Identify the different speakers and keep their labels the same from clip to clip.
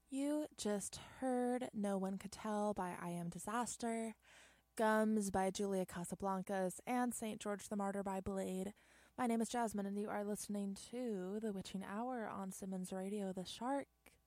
Speaker 1: You just heard No One Could Tell by I Am Disaster, Gums by Julia Casablancas, and St. George the Martyr by Blade. My name is Jasmine, and you are listening to The Witching Hour on Simmons Radio, The Shark.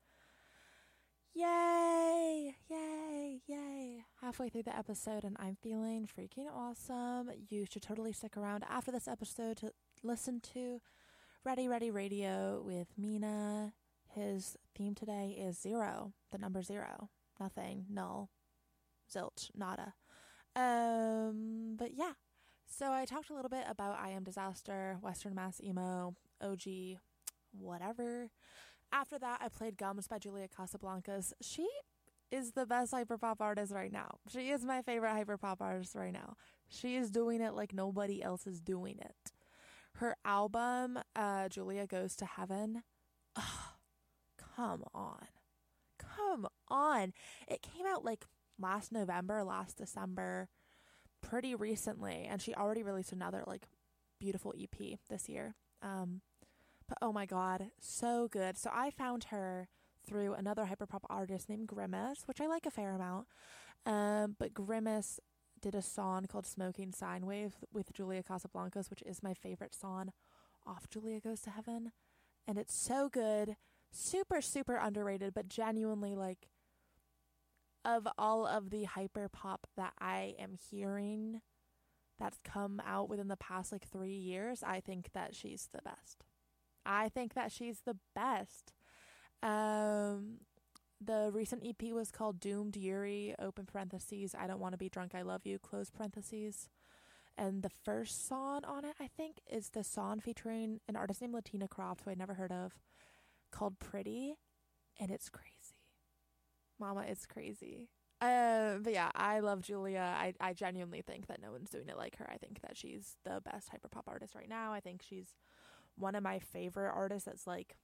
Speaker 1: Yay! Yay! Yay! Halfway through the episode, and I'm feeling freaking awesome. You should totally stick around after this episode to listen to Ready Ready Radio with Mina. His theme today is 0, the number 0. Nothing, null, zilch, nada. But yeah. So I talked a little bit about I Am Disaster, Western Mass Emo, OG, whatever. After that, I played Gums by Julia Casablancas. She is the best hyperpop artist right now. She is my favorite hyperpop artist right now. She is doing it like nobody else is doing it. Her album, Julia Goes to Heaven, come on. Come on. It came out like last November, last December, pretty recently, and she already released another like beautiful EP this year. But oh my god, so good. So I found her through another hyperpop artist named Grimace, which I like a fair amount. But Grimace did a song called Smoking Sine Wave with Julia Casablancas, which is my favorite song off Julia Goes to Heaven. And it's so good. Super, super underrated, but genuinely, like, of all of the hyper pop that I am hearing that's come out within the past, like, 3 years, I think that she's the best. I think that she's the best. The recent EP was called Doomed Yuri, open parentheses, I Don't Want to Be Drunk, I Love You, close parentheses. And the first song on it, I think, is the song featuring an artist named Latina Croft, who I never heard of, called Pretty, and it's crazy. Mama, it's crazy. But yeah, I love Julia. I genuinely think that no one's doing it like her. I think that she's the best hyperpop artist right now. I think she's one of my favorite artists that's like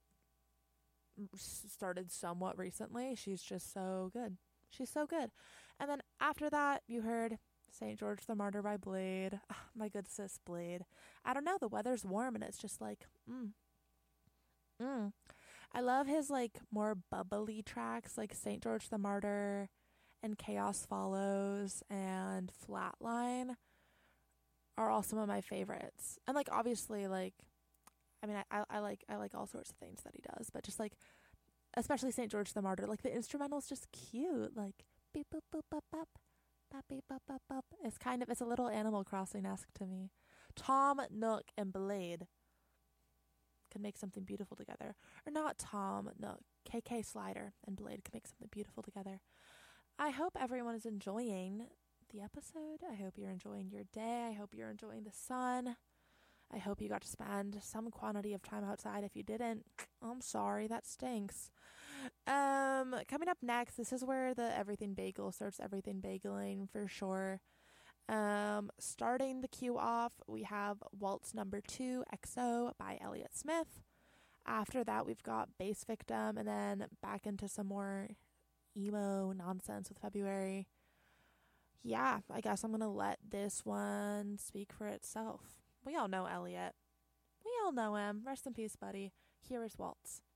Speaker 1: started somewhat recently. She's just so good. She's so good. And then after that, you heard St. George the Martyr by Blade. Oh, my good sis Blade. I don't know, the weather's warm and it's just like, I love his like more bubbly tracks like St. George the Martyr and Chaos Follows and Flatline are all some of my favorites. And like obviously like I mean I like all sorts of things that he does, but just like especially St. George the Martyr, like the instrumental's just cute, like beep boop boop bop bop bop beep bop bop bop. It's a little Animal Crossing-esque to me. Tom Nook and Blade can make something beautiful together. Or not Tom Nook, KK Slider and Blade can make something beautiful together. I hope everyone is enjoying the episode. I hope you're enjoying your day. I hope you're enjoying the sun. I hope you got to spend some quantity of time outside. If you didn't, I'm sorry, that stinks. Coming up next, this is where the Everything Bagel starts everything bageling for sure. Starting the queue off, we have Waltz number 2, XO by Elliott Smith. After that, we've got Bass Victim, and then back into some more emo nonsense with February. Yeah, I guess I'm going to let this one speak for itself. We all know Elliott. We all know him. Rest in peace, buddy. Here is Waltz.